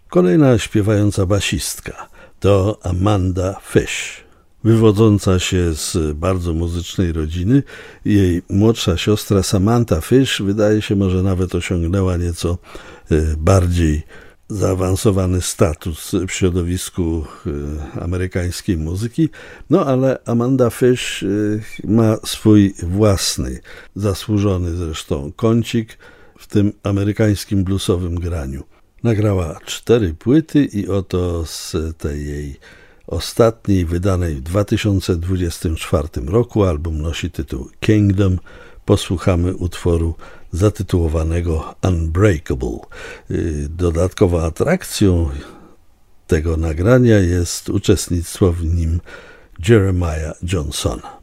Kolejna śpiewająca basistka to Amanda Fish. Wywodząca się z bardzo muzycznej rodziny, jej młodsza siostra Samantha Fish wydaje się może nawet osiągnęła nieco bardziej zaawansowany status w środowisku amerykańskiej muzyki, no ale Amanda Fish ma swój własny, zasłużony zresztą kącik w tym amerykańskim bluesowym graniu. Nagrała 4 płyty i oto z tej jej ostatniej, wydanej w 2024 roku, album nosi tytuł Kingdom, posłuchamy utworu zatytułowanego Unbreakable. Dodatkową atrakcją tego nagrania jest uczestnictwo w nim Jeremiah Johnson.